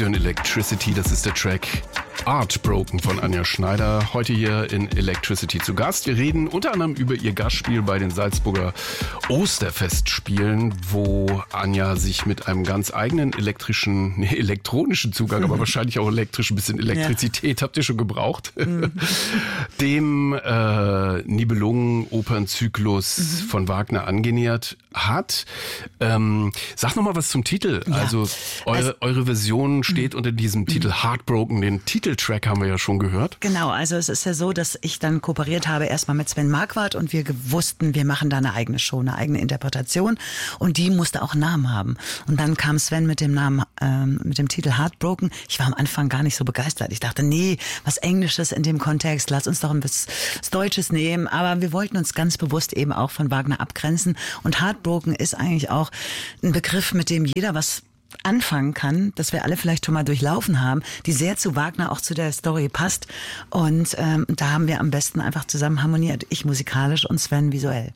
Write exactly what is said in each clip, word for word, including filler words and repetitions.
Sie hören Electricity, das ist der Track Heartbroken von Anja Schneider. Heute hier in Electricity zu Gast. Wir reden unter anderem über ihr Gastspiel bei den Salzburger Osterfestspielen, wo Anja sich mit einem ganz eigenen elektrischen, nee, elektronischen Zugang, aber wahrscheinlich auch elektrisch, ein bisschen Elektrizität ja. habt ihr schon gebraucht, mhm. dem äh, Nibelungen-Opernzyklus mhm. von Wagner angenähert hat. Ähm, sag noch mal was zum Titel. Ja. Also, eure, also eure Version steht unter diesem Titel Heartbroken. Den Titeltrack haben wir ja schon gehört. Genau, also es ist ja so, dass ich dann kooperiert habe erstmal mit Sven Marquardt und wir wussten, wir machen da eine eigene Show, eine eigene Interpretation und die musste auch einen Namen haben. Und dann kam Sven mit dem Namen, ähm, mit dem Titel Heartbroken. Ich war am Anfang gar nicht so begeistert. Ich dachte, nee, was Englisches in dem Kontext, lass uns doch ein bisschen was Deutsches nehmen. Aber wir wollten uns ganz bewusst eben auch von Wagner abgrenzen und Heartbroken ist eigentlich auch ein Begriff, mit dem jeder was anfangen kann, dass wir alle vielleicht schon mal durchlaufen haben, die sehr zu Wagner auch zu der Story passt. Und ähm, da haben wir am besten einfach zusammen harmoniert. Ich musikalisch und Sven visuell.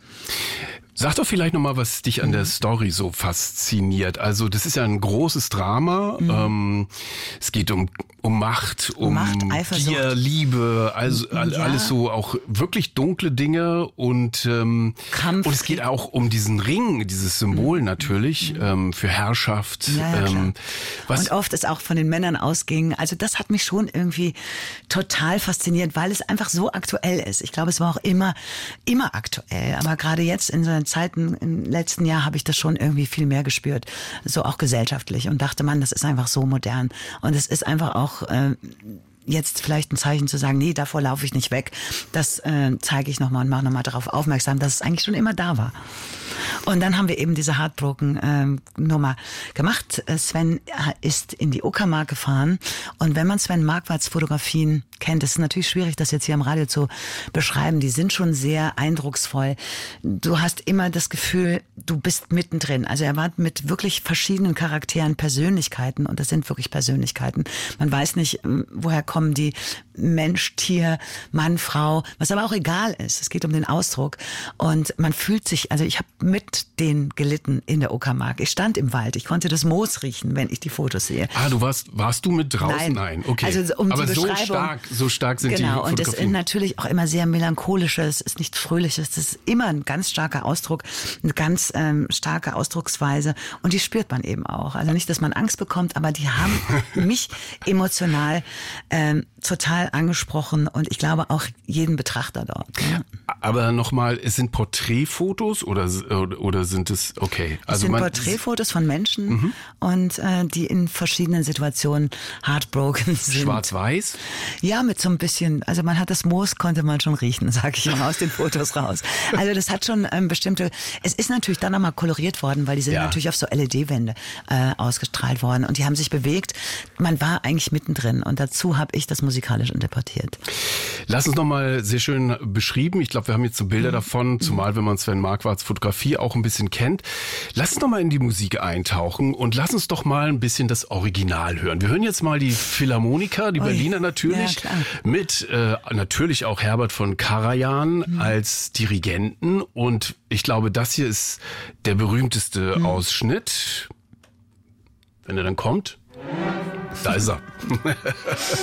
Sag doch vielleicht nochmal, was dich an der Story so fasziniert. Also das ist ja ein großes Drama. Mhm. Ähm, es geht um um Macht, um Macht, Eifersucht. Gier, Liebe, also ja. alles so auch wirklich dunkle Dinge und ähm, Kampf. Und es geht auch um diesen Ring, dieses Symbol mhm. natürlich mhm. ähm, für Herrschaft. Ja, ja, ähm, was und oft es auch von den Männern ausging. Also das hat mich schon irgendwie total fasziniert, weil es einfach so aktuell ist. Ich glaube, es war auch immer immer aktuell, aber gerade jetzt in so Zeiten im letzten Jahr habe ich das schon irgendwie viel mehr gespürt, so auch gesellschaftlich und dachte, man, das ist einfach so modern und es ist einfach auch äh, jetzt vielleicht ein Zeichen zu sagen, nee, davor laufe ich nicht weg. Das äh, zeige ich nochmal und mache nochmal darauf aufmerksam, dass es eigentlich schon immer da war. Und dann haben wir eben diese Heartbroken-Nummer äh, gemacht. Sven ist in die Uckermark gefahren und wenn man Sven Marquardts Fotografien kennt, ist es natürlich schwierig, das jetzt hier am Radio zu beschreiben. Die sind schon sehr eindrucksvoll. Du hast immer das Gefühl, du bist mittendrin. Also er war mit wirklich verschiedenen Charakteren, Persönlichkeiten und das sind wirklich Persönlichkeiten. Man weiß nicht, woher kommen die, Mensch, Tier, Mann, Frau, was aber auch egal ist. Es geht um den Ausdruck und man fühlt sich, also ich habe mit denen gelitten in der Uckermark. Ich stand im Wald, ich konnte das Moos riechen, wenn ich die Fotos sehe. Ah, du warst, warst du mit draußen? Nein, Nein. Okay. Also um aber die so stark, so stark sind genau, die Fotografien. Und es ist natürlich auch immer sehr melancholisches, ist nicht fröhliches, das ist immer ein ganz starker Ausdruck, eine ganz ähm, starke Ausdrucksweise und die spürt man eben auch. Also nicht, dass man Angst bekommt, aber die haben mich emotional ähm, total angesprochen und ich glaube auch jeden Betrachter dort. Ja. Aber nochmal, es sind Porträtfotos oder, oder sind es, okay. Also es sind man, Porträtfotos von Menschen mhm. und äh, die in verschiedenen Situationen heartbroken sind. Schwarz-Weiß? Ja, mit so ein bisschen, also man hat das Moos, konnte man schon riechen, sage ich mal aus den Fotos raus. Also das hat schon ähm, bestimmte, es ist natürlich dann nochmal koloriert worden, weil die sind ja. natürlich auf so L E D-Wände äh, ausgestrahlt worden und die haben sich bewegt. Man war eigentlich mittendrin und dazu habe ich das musikalisch interpretiert. Lass uns nochmal sehr schön beschrieben. Ich glaube, wir haben jetzt so Bilder mhm. davon, zumal wenn man Sven Marquardts Fotografie auch ein bisschen kennt. Lass uns doch mal in die Musik eintauchen und lass uns doch mal ein bisschen das Original hören. Wir hören jetzt mal die Philharmoniker, die Ui. Berliner natürlich, ja, mit äh, natürlich auch Herbert von Karajan mhm. als Dirigenten und ich glaube, das hier ist der berühmteste mhm. Ausschnitt. Wenn er dann kommt, da ist er.